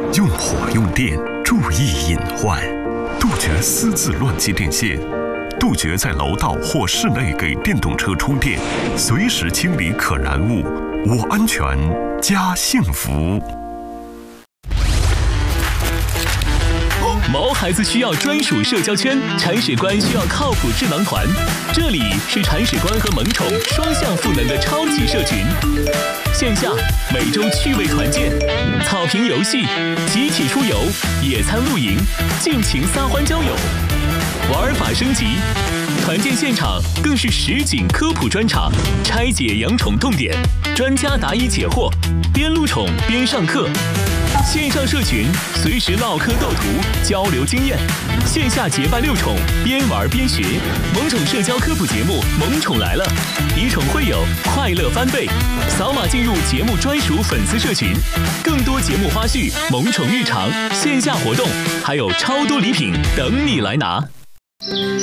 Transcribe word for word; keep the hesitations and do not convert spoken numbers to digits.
用火用电，注意隐患，杜绝私自乱接电线，杜绝在楼道或室内给电动车充电，随时清理可燃物。我安全，家幸福。 毛孩子需要专属社交圈，铲屎官需要靠谱智囊团。这里是铲屎官和萌宠双向赋能的超级社群。线下每周趣味团建、草坪游戏、集体出游、野餐露营、尽情撒欢交友，玩法升级。团建现场更是实景科普专场，拆解养宠痛点，专家答疑解惑，边录宠边上课。线上社群随时唠嗑斗图，交流经验；线下结伴遛宠，边玩边学。萌宠社交科普节目《萌宠来了》，以宠会友，快乐翻倍。扫码进入节目专属粉丝社群，更多节目花絮、萌宠日常、线下活动，还有超多礼品等你来拿。